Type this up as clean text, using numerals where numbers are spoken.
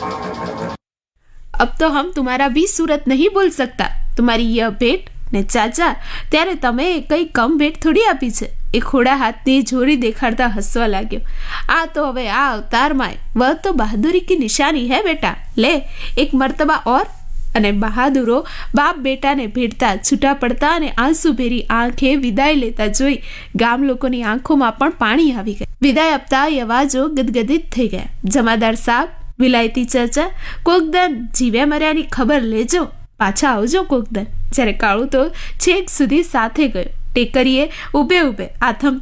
अब तो हम तुम्हारा भी सूरत नहीं बोल सकता. तुम्हारी यह भेंट ने चाचा ત્યારે તમે કઈ કમ ભેટ થોડી આપી છે. એ ખોડા હાથની જોરી દેખાડતા હસવા લાગ્યો. આ તો હવે આ અવતારમાં વહ તો બહાદુરી કી નિશાની હે બેટા. લે એક મર્તબા ઓર. અને બહાદુરો બાપ બેટાને ભેટતા છૂટા પડતા અને આંસુ ભેરી આંખે વિદાય લેતા જોઈ ગામ લોકોની આંખોમાં પણ પાણી આવી ગયા. વિદાય આપતા અવાજો ગદગદિત થઈ ગયા. જમાદાર સાહેબ, વિલાયતી ચાચા, કોકદન જીવ્યા મર્યાની ખબર લેજો, પાછા આવજો કોકદન. જ્યારે કાળુ તો છેક સુધી સાથે ગયો. ટેકરીએ ઊભે ઊભે આથમ